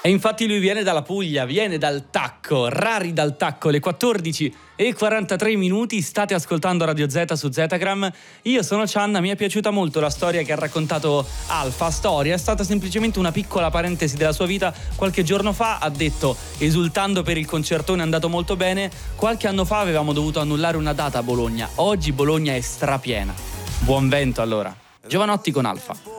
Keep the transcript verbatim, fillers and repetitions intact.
E infatti lui viene dalla Puglia, viene dal Tacco, Rari dal Tacco, le quattordici e quarantatré minuti, state ascoltando Radio Z su Zetagram. Io sono Cianna, mi è piaciuta molto la storia che ha raccontato Alfa. Storia è stata semplicemente una piccola parentesi della sua vita. Qualche giorno fa ha detto, esultando per il concertone andato molto bene: qualche anno fa avevamo dovuto annullare una data a Bologna, oggi Bologna è strapiena. Buon vento allora. Giovanotti con Alfa.